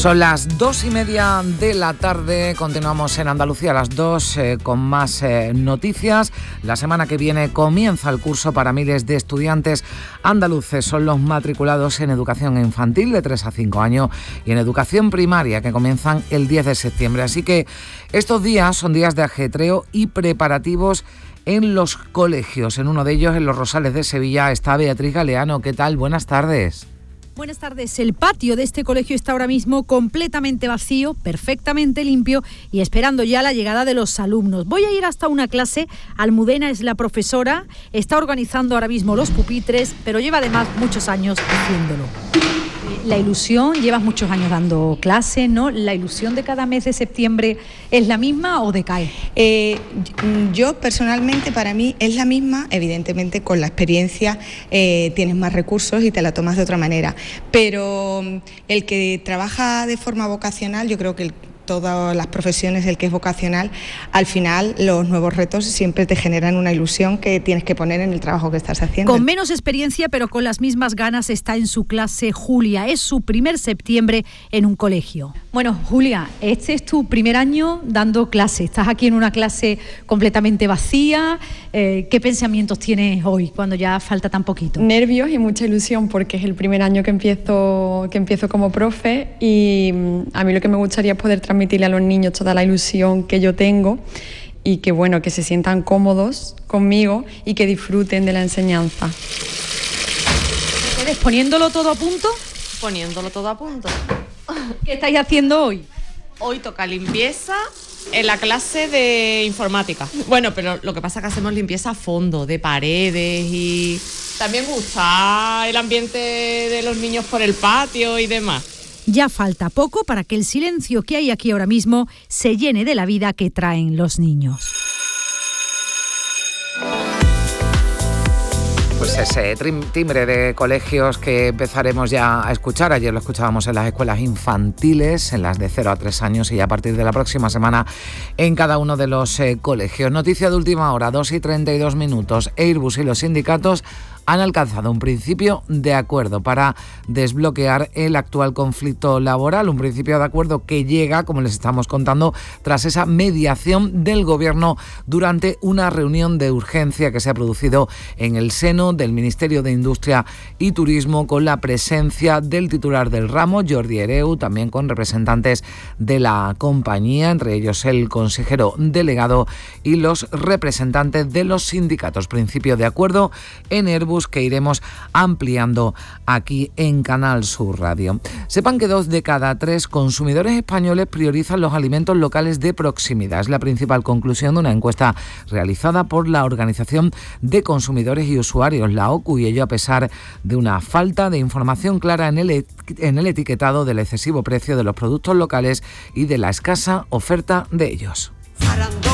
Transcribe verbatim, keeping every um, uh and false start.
Son las dos y media de la tarde, continuamos en Andalucía a las dos eh, con más eh, noticias. La semana que viene comienza el curso para miles de estudiantes andaluces. Son los matriculados en educación infantil de tres a cinco años y en educación primaria, que comienzan el diez de septiembre. Así que estos días son días de ajetreo y preparativos en los colegios. En uno de ellos, en Los Rosales de Sevilla, está Beatriz Galeano. ¿Qué tal? Buenas tardes. Buenas tardes. El patio de este colegio está ahora mismo completamente vacío, perfectamente limpio y esperando ya la llegada de los alumnos. Voy a ir hasta una clase. Almudena es la profesora, está organizando ahora mismo los pupitres, pero lleva además muchos años haciéndolo. La ilusión, llevas muchos años dando clases, ¿no? ¿La ilusión de cada mes de septiembre es la misma o decae? Eh, yo personalmente, para mí es la misma. Evidentemente con la experiencia eh, tienes más recursos y te la tomas de otra manera, pero el que trabaja de forma vocacional, yo creo que el todas las profesiones, el que es vocacional, al final los nuevos retos siempre te generan una ilusión que tienes que poner en el trabajo que estás haciendo. Con menos experiencia, pero con las mismas ganas, está en su clase Julia. Es su primer septiembre en un colegio. Bueno, Julia, este es tu primer año dando clase. Estás aquí en una clase completamente vacía. Eh, ¿Qué pensamientos tienes hoy, cuando ya falta tan poquito? Nervios y mucha ilusión, porque es el primer año que empiezo, que empiezo como profe, y a mí lo que me gustaría es poder transmitir transmitirle a los niños toda la ilusión que yo tengo y que bueno, que se sientan cómodos conmigo y que disfruten de la enseñanza. ¿Ustedes poniéndolo todo a punto? Poniéndolo todo a punto. ¿Qué estáis haciendo hoy? Hoy toca limpieza en la clase de informática. Bueno, pero lo que pasa es que hacemos limpieza a fondo, de paredes, y también gusta el ambiente de los niños por el patio y demás. Ya falta poco para que el silencio que hay aquí ahora mismo se llene de la vida que traen los niños. Pues ese timbre de colegios que empezaremos ya a escuchar. Ayer lo escuchábamos en las escuelas infantiles, en las de cero a tres años, y a partir de la próxima semana en cada uno de los eh, colegios. Noticia de última hora, dos y treinta y dos minutos. Airbus y los sindicatos han alcanzado un principio de acuerdo para desbloquear el actual conflicto laboral, un principio de acuerdo que llega, como les estamos contando, tras esa mediación del Gobierno durante una reunión de urgencia que se ha producido en el seno del Ministerio de Industria y Turismo, con la presencia del titular del ramo, Jordi Hereu, también con representantes de la compañía, entre ellos el consejero delegado y los representantes de los sindicatos. Principio de acuerdo en Airbus, que iremos ampliando aquí en Canal Sur Radio. Sepan que dos de cada tres consumidores españoles priorizan los alimentos locales de proximidad. Es la principal conclusión de una encuesta realizada por la Organización de Consumidores y Usuarios, la O C U, y ello a pesar de una falta de información clara en el, en el etiquetado, del excesivo precio de los productos locales y de la escasa oferta de ellos.